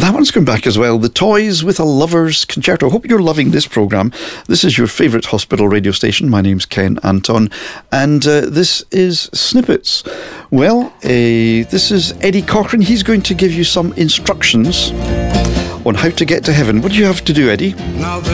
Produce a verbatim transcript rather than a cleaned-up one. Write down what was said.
that one's come back as well. The Toys with a Lover's Concerto. Hope you're loving this programme. This is your favourite hospital radio station. My name's Ken Anton, and uh, this is Snippets. Well, uh, this is Eddie Cochran. He's going to give you some instructions on how to get to heaven. What do you have to do, Eddie? Now